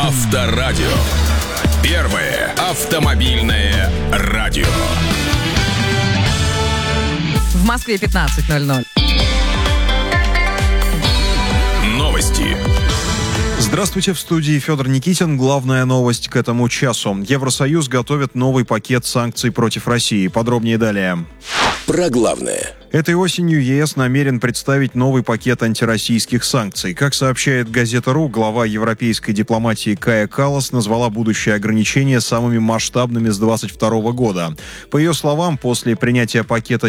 Авторадио. Первое автомобильное радио. В Москве 15:00. Новости. Здравствуйте, в студии Федор Никитин. Главная новость к этому часу. Евросоюз готовит новый пакет санкций против России. Подробнее далее. Про главное. Этой осенью ЕС намерен представить новый пакет антироссийских санкций. Как сообщает газета.ру, глава европейской дипломатии Кая Каллас назвала будущие ограничения самыми масштабными с 2022 года. По ее словам, после принятия пакета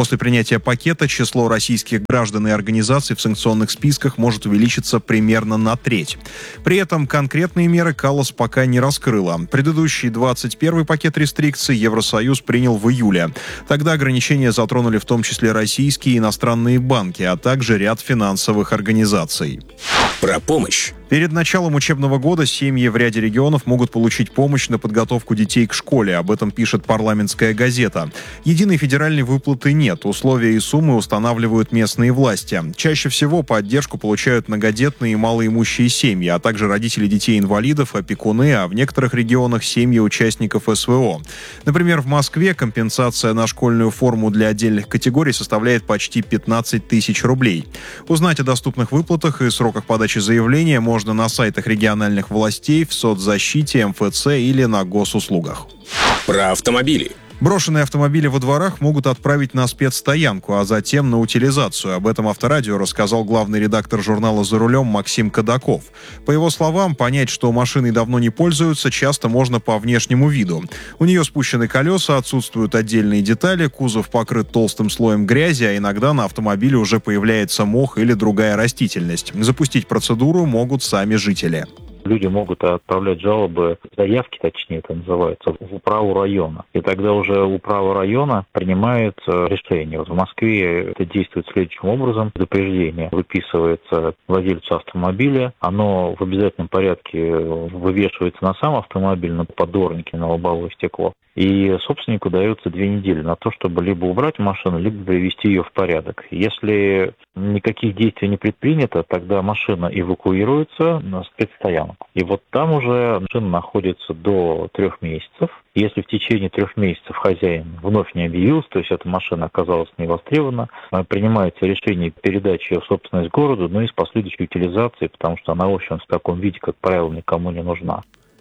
число российских граждан и организаций в санкционных списках может увеличиться примерно на треть. При этом конкретные меры Каллас пока не раскрыла. Предыдущий 21-й пакет рестрикций Евросоюз принял в июле. Тогда ограничения затронули в том числе российские и иностранные банки, а также ряд финансовых организаций. Про помощь. Перед началом учебного года семьи в ряде регионов могут получить помощь на подготовку детей к школе. Об этом пишет парламентская газета. Единой федеральной выплаты нет. Условия и суммы устанавливают местные власти. Чаще всего поддержку получают многодетные и малоимущие семьи, а также родители детей-инвалидов, опекуны, а в некоторых регионах семьи участников СВО. Например, в Москве компенсация на школьную форму для отдельных категорий составляет почти 15 тысяч рублей. Узнать о доступных выплатах и сроках подачи заявления можно на сайтах региональных властей, в соцзащите, МФЦ или на госуслугах. Про автомобили. Брошенные автомобили во дворах могут отправить на спецстоянку, а затем на утилизацию. Об этом Авторадио рассказал главный редактор журнала «За рулем» Максим Кадаков. По его словам, понять, что машиной давно не пользуются, часто можно по внешнему виду. У нее спущены колеса, отсутствуют отдельные детали, кузов покрыт толстым слоем грязи, а иногда на автомобиле уже появляется мох или другая растительность. Запустить процедуру могут сами жители. Люди могут отправлять жалобы, заявки, точнее это называется, в управу района. И тогда уже управа района принимает решение. Вот в Москве это действует следующим образом. Предупреждение выписывается владельцу автомобиля. Оно в обязательном порядке вывешивается на сам автомобиль, на поддорнике, на лобовое стекло. И собственнику дается 2 недели на то, чтобы либо убрать машину, либо привести ее в порядок. Если никаких действий не предпринято, тогда машина эвакуируется на спецстоянку. И вот там уже машина находится до 3 месяцев. Если в течение 3 месяцев хозяин вновь не объявился, то есть эта машина оказалась не востребована, принимается решение передачи ее в собственность городу, но и с последующей утилизацией, потому что она, в общем, в таком виде, как правило, никому не нужна.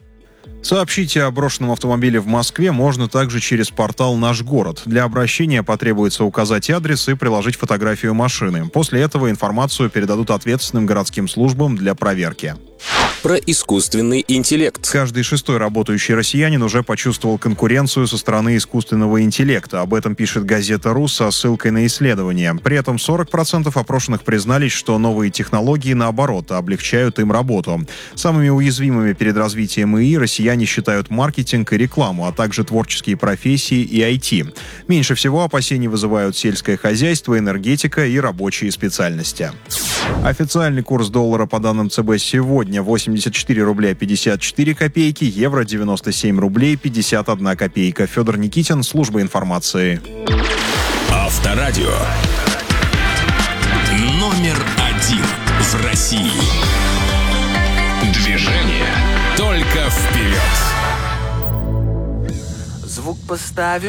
Сообщить о брошенном автомобиле в Москве можно также через портал «Наш город». Для обращения потребуется указать адрес и приложить фотографию машины. После этого информацию передадут ответственным городским службам для проверки. Про искусственный интеллект. Каждый 6-й работающий россиянин уже почувствовал конкуренцию со стороны искусственного интеллекта. Об этом пишет газета.ру со ссылкой на исследование. При этом 40% опрошенных признались, что новые технологии, наоборот, облегчают им работу. Самыми уязвимыми перед развитием ИИ россияне считают маркетинг и рекламу, а также творческие профессии и IT. Меньше всего опасений вызывают сельское хозяйство, энергетика и рабочие специальности. Официальный курс доллара по данным ЦБ сегодня 84 рубля 54 копейки, евро 97 рублей 51 копейка. Федор Никитин, служба информации. Авторадио. Номер 1 в России. Движение только вперед. Звук поставим.